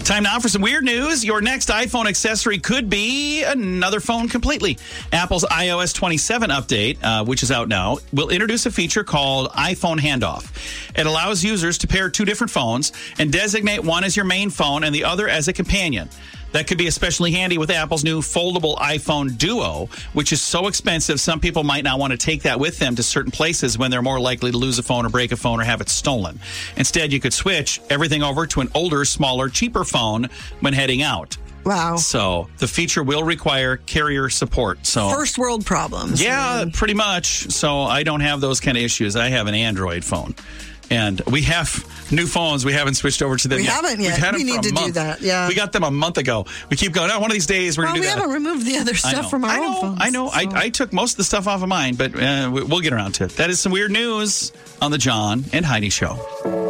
Time now for some weird news. Your next iPhone accessory could be another phone completely. Apple's iOS 27 update, which is out now, will introduce a feature called iPhone Handoff. It allows users to pair two different phones and designate one as your main phone and the other as a companion. That could be especially handy with Apple's new foldable iPhone Duo, which is so expensive some people might not want to take that with them to certain places when they're more likely to lose a phone or break a phone or have it stolen. Instead, you could switch everything over to an older, smaller, cheaper phone when heading out. Wow. So the feature will require carrier support. So first world problems. Yeah, pretty much. So I don't have those kind of issues. I have an Android phone. And we have new phones. We haven't switched over to them yet. We haven't yet. We've had them We for need a to month. do that, yeah. We got them a month ago. We keep going, one of these days we're going to do that. We haven't removed the other stuff from our own phones. I know. So. I took most of the stuff off of mine, but we'll get around to it. That is some weird news on the John and Heidi Show.